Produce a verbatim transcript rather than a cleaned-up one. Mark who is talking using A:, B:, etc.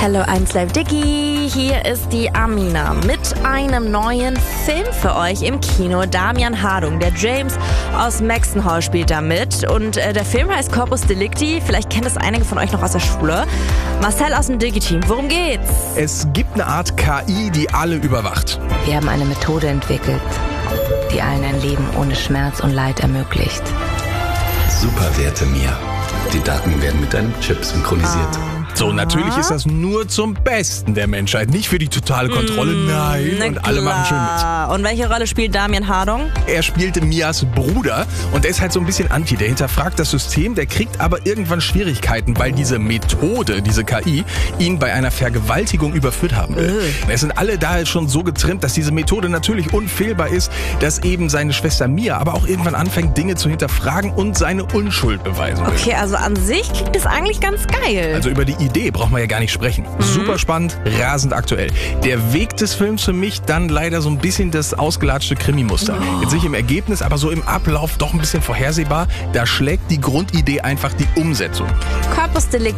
A: Hello, I'm Slave Dicky. Hier ist die Amina mit einem neuen Film für euch im Kino. Damian Hardung, der James aus Maxenhall, spielt da mit. Und äh, der Film heißt Corpus Delicti. Vielleicht kennt es einige von euch noch aus der Schule. Marcel aus dem Digi-Team, worum geht's?
B: Es gibt eine Art K I, die alle überwacht.
C: Wir haben eine Methode entwickelt, die allen ein Leben ohne Schmerz und Leid ermöglicht.
D: Super Werte, Mia. Die Daten werden mit deinem Chip synchronisiert.
A: Ah.
B: So, natürlich ist das nur zum Besten der Menschheit, nicht für die totale Kontrolle, nein,
A: Na
B: und alle machen schön mit.
A: klar. Und welche Rolle spielt Damian Hardung?
B: Er spielte Mias Bruder und der ist halt so ein bisschen anti, der hinterfragt das System, der kriegt aber irgendwann Schwierigkeiten, weil diese Methode, diese K I, ihn bei einer Vergewaltigung überführt haben will.
A: Äh.
B: Es sind alle da halt schon so getrimmt, dass diese Methode natürlich unfehlbar ist, dass eben seine Schwester Mia aber auch irgendwann anfängt, Dinge zu hinterfragen und seine Unschuld beweisen will.
A: Okay, also an sich klingt das eigentlich ganz geil.
B: Also über die Idee braucht man ja gar nicht sprechen. Super spannend, rasend aktuell. Der Weg des Films für mich dann leider so ein bisschen das ausgelatschte Krimi-Muster.
A: Oh.
B: Jetzt nicht im Ergebnis, aber so im Ablauf doch ein bisschen vorhersehbar. Da schlägt die Grundidee einfach die Umsetzung.
A: Corpus Delicti